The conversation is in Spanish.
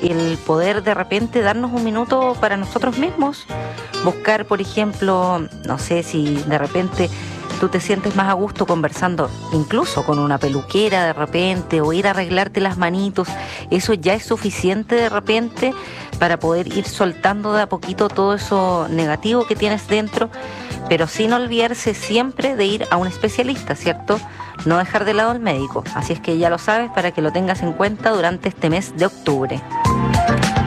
el poder de repente darnos un minuto para nosotros mismos, buscar, por ejemplo, no sé si de repente tú te sientes más a gusto conversando incluso con una peluquera de repente, o ir a arreglarte las manitos, eso ya es suficiente de repente para poder ir soltando de a poquito todo eso negativo que tienes dentro, pero sin olvidarse siempre de ir a un especialista, ¿cierto? No dejar de lado al médico. Así es que ya lo sabes, para que lo tengas en cuenta durante este mes de octubre.